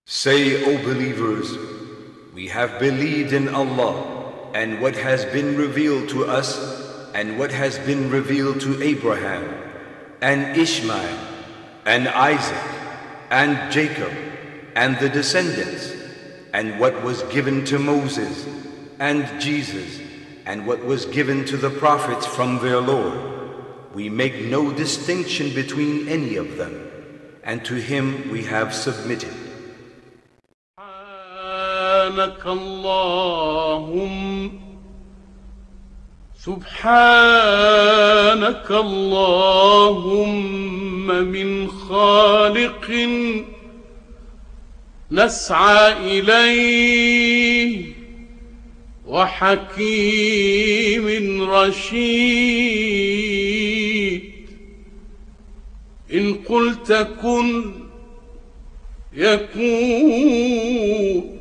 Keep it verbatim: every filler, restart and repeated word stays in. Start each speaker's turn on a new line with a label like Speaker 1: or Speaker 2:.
Speaker 1: Say, O believers, we have believed in Allah and what has been revealed to us and what has been revealed to Abraham and Ishmael and Isaac and Jacob and the descendants and what was given to Moses and Jesus and what was given to the prophets from their Lord. We make no distinction between any of them, and to Him we have submitted.
Speaker 2: سبحانك اللهم سبحانك اللهم من خالق نسعى إليه وحكيم رشيد إن قلت كن يكون